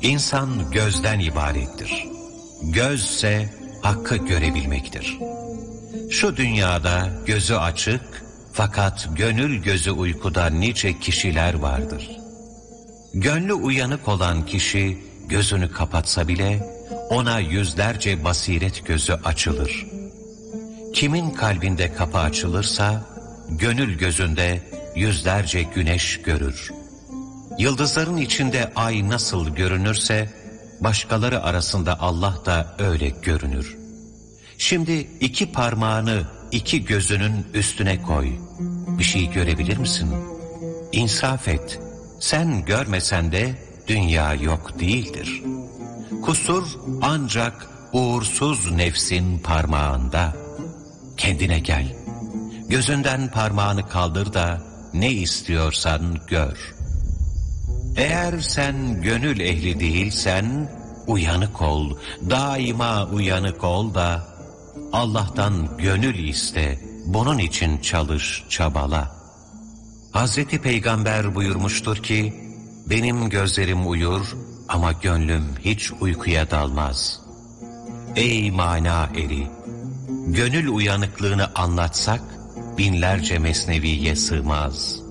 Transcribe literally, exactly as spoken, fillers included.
İnsan gözden ibarettir. Gözse hakkı görebilmektir. Şu dünyada gözü açık fakat gönül gözü uykuda nice kişiler vardır. Gönlü uyanık olan kişi gözünü kapatsa bile ona yüzlerce basiret gözü açılır. Kimin kalbinde kapı açılırsa gönül gözünde yüzlerce güneş görür. Yıldızların içinde ay nasıl görünürse başkaları arasında Allah da öyle görünür. Şimdi iki parmağını iki gözünün üstüne koy. Bir şey görebilir misin? İnsaf et. Sen görmesen de dünya yok değildir. Kusur ancak uğursuz nefsin parmağında. Kendine gel. Gözünden parmağını kaldır da ne istiyorsan gör. Eğer sen gönül ehli değilsen uyanık ol, daima uyanık ol da Allah'tan gönül iste, bunun için çalış, çabala. Hazreti Peygamber buyurmuştur ki, benim gözlerim uyur ama gönlüm hiç uykuya dalmaz. Ey mana eri! Gönül uyanıklığını anlatsak binlerce mesneviye sığmaz.